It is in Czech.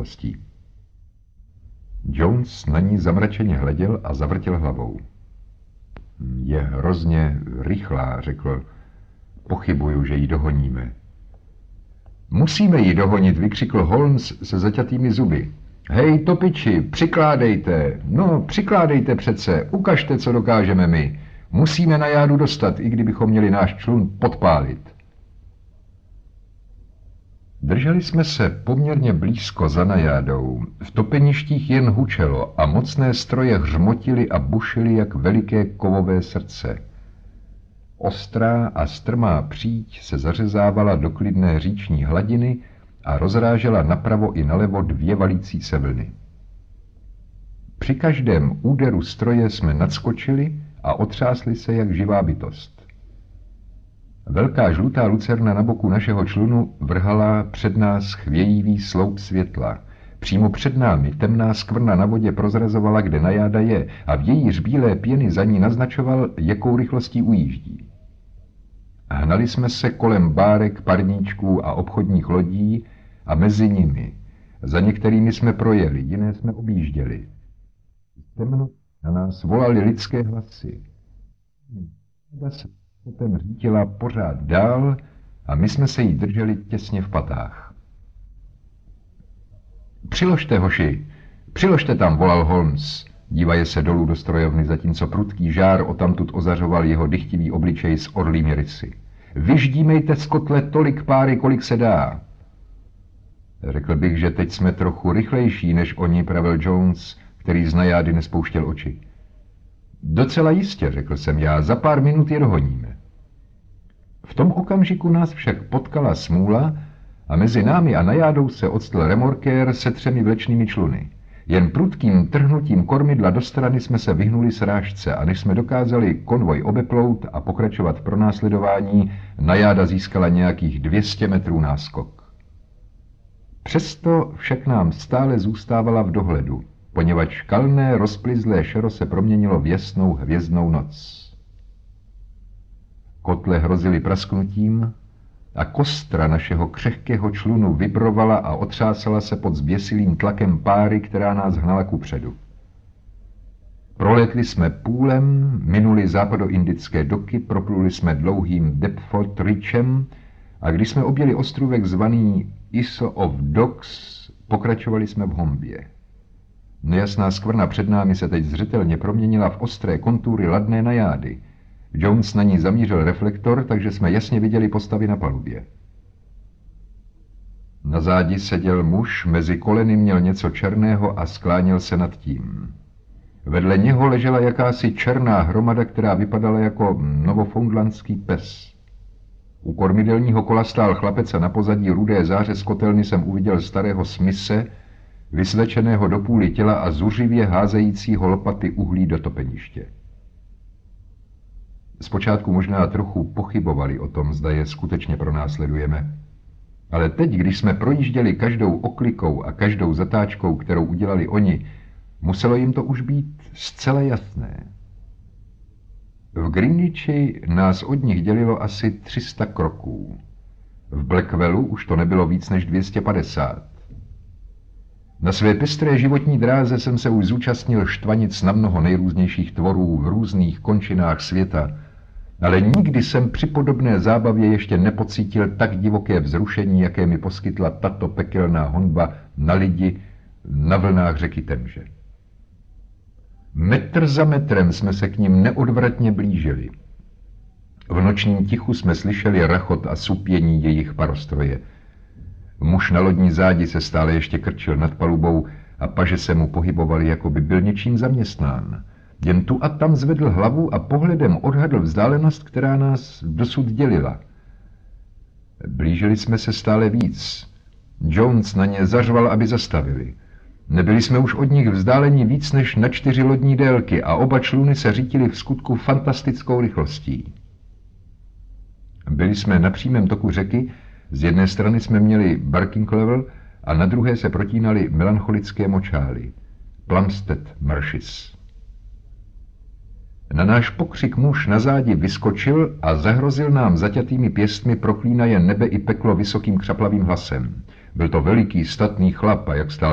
rychlostí. Jones na ní zamračeně hleděl a zavrtěl hlavou. Je hrozně rychlá, řekl. Pochybuju, že ji dohoníme. Musíme ji dohonit, vykřikl Holmes se zaťatými zuby. Hej, topiči, přikládejte, no přikládejte přece, ukažte, co dokážeme my. Musíme najádu dostat, i kdybychom měli náš člun podpálit. Drželi jsme se poměrně blízko za najádou. V topeništích jen hučelo a mocné stroje hřmotily a bušily jak veliké kovové srdce. Ostrá a strmá příď se zařezávala do klidné říční hladiny a rozrážela napravo i nalevo dvě valící se vlny. Při každém úderu stroje jsme nadskočili a otřásli se jak živá bytost. Velká žlutá lucerna na boku našeho člunu vrhala před nás chvějivý sloup světla. Přímo před námi temná skvrna na vodě prozrazovala, kde najáda je, a vějíř bílé pěny za ní naznačoval, jakou rychlostí ujíždí. Hnali jsme se kolem bárek, parníčků a obchodních lodí a mezi nimi. Za některými jsme projeli, jiné jsme objížděli. Temno na nás volaly lidské hlasy. Voda se potom řítila pořád dál a my jsme se jí drželi těsně v patách. Přiložte, hoši, přiložte tam, volal Holmes. Dívaje se dolů do strojovny, zatímco prudký žár odtamtud ozařoval jeho dychtivý obličej s orlými rysy. Vyždímejte z kotle tolik páry, kolik se dá. Řekl bych, že teď jsme trochu rychlejší než oni, pravil Jones, který z najády nespouštěl oči. Docela jistě, řekl jsem já, za pár minut je dohoníme. V tom okamžiku nás však potkala smůla a mezi námi a najádou se odstl remorkér se 3 vlečnými čluny. Jen prudkým trhnutím kormidla do strany jsme se vyhnuli srážce a než jsme dokázali konvoj obeplout a pokračovat v pronásledování, najáda získala nějakých 200 metrů náskok. Přesto však nám stále zůstávala v dohledu, poněvadž kalné, rozplizlé šero se proměnilo v jasnou hvězdnou noc. Kotle hrozily prasknutím a kostra našeho křehkého člunu vibrovala a otřásala se pod zběsilým tlakem páry, která nás hnala kupředu. Prolétli jsme půlem, minuli západoindické doky, propluli jsme dlouhým Deptford Reachem a když jsme objeli ostrůvek zvaný Isle of Dogs, pokračovali jsme v hombě. Nejasná skvrna před námi se teď zřetelně proměnila v ostré kontury ladné najády. Jones na ní zamířil reflektor, takže jsme jasně viděli postavy na palubě. Na zádi seděl muž, mezi koleny měl něco černého a skláněl se nad tím. Vedle něho ležela jakási černá hromada, která vypadala jako novofoundlandský pes. U kormidelního kola stál chlapec a na pozadí rudé záře z kotelny jsem uviděl starého Smise, vysvlečeného do půly těla a zuřivě házejícího lopaty uhlí do topeniště. Zpočátku možná trochu pochybovali o tom, zda je skutečně pronásledujeme. Ale teď, když jsme projížděli každou oklikou a každou zatáčkou, kterou udělali oni, muselo jim to už být zcela jasné. V Greenwichi nás od nich dělilo asi 300 kroků. V Blackwellu už to nebylo víc než 250. Na své pestré životní dráze jsem se už zúčastnil štvanic na mnoho nejrůznějších tvorů v různých končinách světa, ale nikdy jsem při podobné zábavě ještě nepocítil tak divoké vzrušení, jaké mi poskytla tato pekelná honba na lidi na vlnách řeky Temže. Metr za metrem jsme se k nim neodvratně blížili. V nočním tichu jsme slyšeli rachot a supění jejich parostroje. Muž na lodní zádi se stále ještě krčil nad palubou a paže se mu pohybovaly, jako by byl něčím zaměstnán. Jen tu a tam zvedl hlavu a pohledem odhadl vzdálenost, která nás dosud dělila. Blížili jsme se stále víc. Jones na ně zařval, aby zastavili. Nebyli jsme už od nich vzdáleni víc než na 4 lodní délky a oba čluny se řítily v skutku fantastickou rychlostí. Byli jsme na přímém toku řeky, z jedné strany jsme měli Barking Level a na druhé se protínaly melancholické močály, Plumstead Marshes. Na náš pokřik muž na zádi vyskočil a zahrozil nám zaťatými pěstmi, proklínaje nebe i peklo vysokým křaplavým hlasem. Byl to veliký, statný chlap a jak stál